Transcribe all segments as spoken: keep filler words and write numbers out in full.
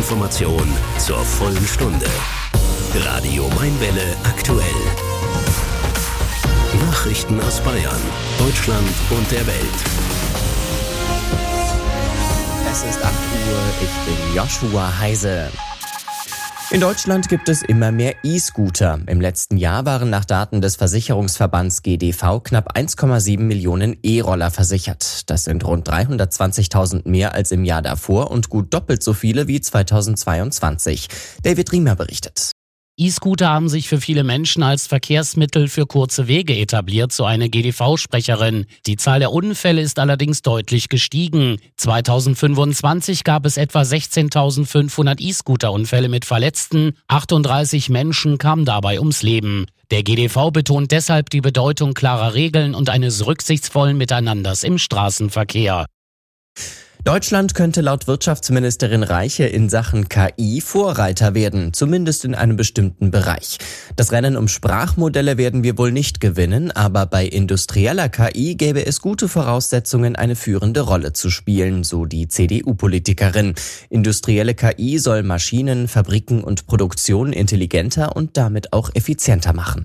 Information zur vollen Stunde. Radio Mainwelle aktuell. Nachrichten aus Bayern, Deutschland und der Welt. Es ist acht Uhr, ich bin Joshua Heise. In Deutschland gibt es immer mehr E-Scooter. Im letzten Jahr waren nach Daten des Versicherungsverbands G D V knapp eins Komma sieben Millionen E-Roller versichert. Das sind rund dreihundertzwanzigtausend mehr als im Jahr davor und gut doppelt so viele wie zweitausendzweiundzwanzig. David Riemer berichtet. E-Scooter haben sich für viele Menschen als Verkehrsmittel für kurze Wege etabliert, so eine G D V-Sprecherin. Die Zahl der Unfälle ist allerdings deutlich gestiegen. zweitausendfünfundzwanzig gab es etwa sechzehntausendfünfhundert E-Scooter-Unfälle mit Verletzten. achtunddreißig Menschen kamen dabei ums Leben. Der G D V betont deshalb die Bedeutung klarer Regeln und eines rücksichtsvollen Miteinanders im Straßenverkehr. Deutschland könnte laut Wirtschaftsministerin Reiche in Sachen K I Vorreiter werden, zumindest in einem bestimmten Bereich. Das Rennen um Sprachmodelle werden wir wohl nicht gewinnen, aber bei industrieller K I gäbe es gute Voraussetzungen, eine führende Rolle zu spielen, so die C D U-Politikerin. Industrielle K I soll Maschinen, Fabriken und Produktion intelligenter und damit auch effizienter machen.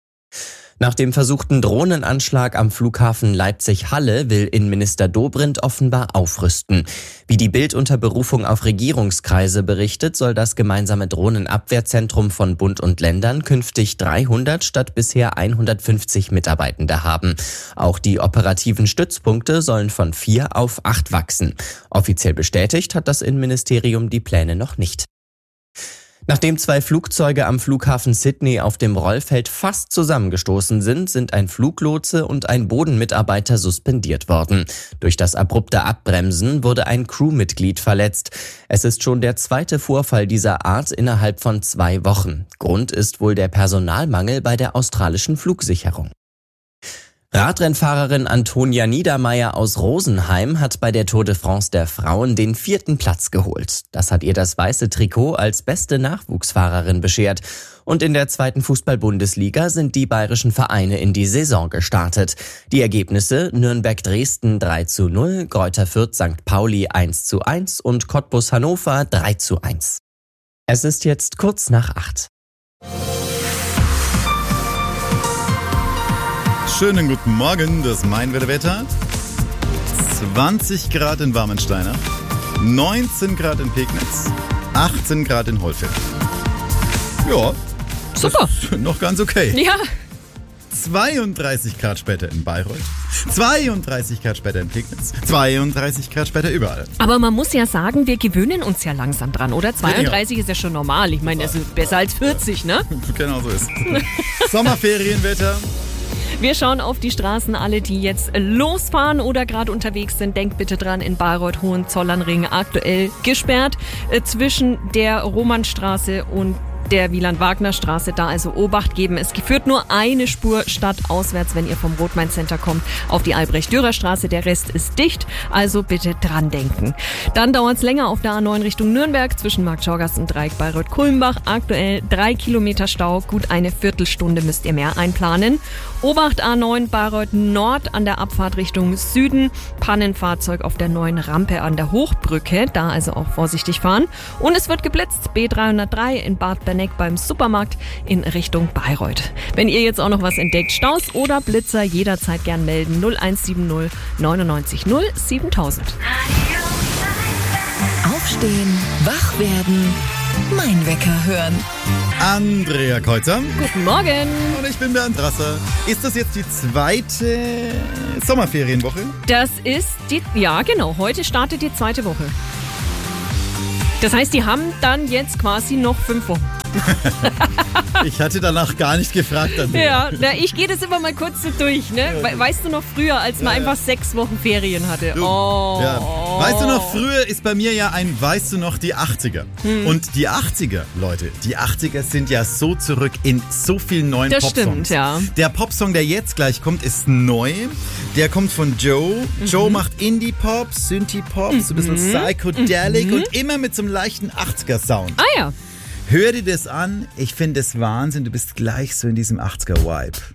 Nach dem versuchten Drohnenanschlag am Flughafen Leipzig-Halle will Innenminister Dobrindt offenbar aufrüsten. Wie die Bild unter Berufung auf Regierungskreise berichtet, soll das gemeinsame Drohnenabwehrzentrum von Bund und Ländern künftig dreihundert statt bisher hundertfünfzig Mitarbeitende haben. Auch die operativen Stützpunkte sollen von vier auf acht wachsen. Offiziell bestätigt hat das Innenministerium die Pläne noch nicht. Nachdem zwei Flugzeuge am Flughafen Sydney auf dem Rollfeld fast zusammengestoßen sind, sind ein Fluglotse und ein Bodenmitarbeiter suspendiert worden. Durch das abrupte Abbremsen wurde ein Crewmitglied verletzt. Es ist schon der zweite Vorfall dieser Art innerhalb von zwei Wochen. Grund ist wohl der Personalmangel bei der australischen Flugsicherung. Radrennfahrerin Antonia Niedermeier aus Rosenheim hat bei der Tour de France der Frauen den vierten Platz geholt. Das hat ihr das weiße Trikot als beste Nachwuchsfahrerin beschert. Und in der zweiten Fußball-Bundesliga sind die bayerischen Vereine in die Saison gestartet. Die Ergebnisse: Nürnberg-Dresden drei zu null, Greuther Fürth Sankt Pauli eins zu eins und Cottbus Hannover drei zu eins. Es ist jetzt kurz nach acht. Schönen guten Morgen, das Mainwelle-Wetter. zwanzig Grad in Warmensteiner, neunzehn Grad in Pegnitz, achtzehn Grad in Holfeld. Ja, super. Noch ganz okay. Ja. zweiunddreißig Grad später in Bayreuth, zweiunddreißig Grad später in Pegnitz, zweiunddreißig Grad später überall. Aber man muss ja sagen, wir gewöhnen uns ja langsam dran, oder? zweiunddreißig ja. Ist ja schon normal. Ich meine, das ist besser als vierzig, ne? Genau so ist es. Sommerferienwetter. Wir schauen auf die Straßen. Alle, die jetzt losfahren oder gerade unterwegs sind, denkt bitte dran, in Bayreuth, Hohenzollernring aktuell gesperrt äh, zwischen der Romannstraße und der Wieland-Wagner-Straße, da also Obacht geben. Es führt nur eine Spur stadtauswärts, wenn ihr vom Rot-Main-Center kommt, auf die Albrecht-Dürer-Straße. Der Rest ist dicht, also bitte dran denken. Dann dauert es länger auf der A neun Richtung Nürnberg zwischen Markt-Schorgast und Dreieck Bayreuth-Kulmbach. Aktuell drei Kilometer Stau, gut eine Viertelstunde müsst ihr mehr einplanen. Obacht A neun Bayreuth Nord an der Abfahrt Richtung Süden. Pannenfahrzeug auf der neuen Rampe an der Hochbrücke, da also auch vorsichtig fahren. Und es wird geblitzt, B dreihundertdrei in Bad Berneck beim Supermarkt in Richtung Bayreuth. Wenn ihr jetzt auch noch was entdeckt, Staus oder Blitzer, jederzeit gern melden. null eins sieben null neunundneunzig null siebentausend. Aufstehen, wach werden, Mein Wecker hören. Andrea Kreuzer. Guten Morgen. Und ich bin Bernd Drasser. Ist das jetzt die zweite Sommerferienwoche? Das ist die, ja genau, heute startet die zweite Woche. Das heißt, die haben dann jetzt quasi noch fünf Wochen. Ich hatte danach gar nicht gefragt. Ja, na, ich gehe das immer mal kurz so durch. Ne? We- weißt du noch früher, als man ja, einfach ja. sechs Wochen Ferien hatte? Du, oh. ja. Weißt du noch, früher ist bei mir ja ein, weißt du noch, die achtziger. Hm. Und die achtziger, Leute, die achtziger sind ja so zurück in so vielen neuen das Popsongs. Stimmt, ja. Der Popsong, der jetzt gleich kommt, ist neu. Der kommt von Joe. Mhm. Joe macht Indie-Pop, Synthie-Pop, mhm. so ein bisschen Psychedelic mhm. und immer mit so einem leichten achtziger-Sound. Ah ja. Hör dir das an, ich finde es Wahnsinn, du bist gleich so in diesem achtziger-Vibe.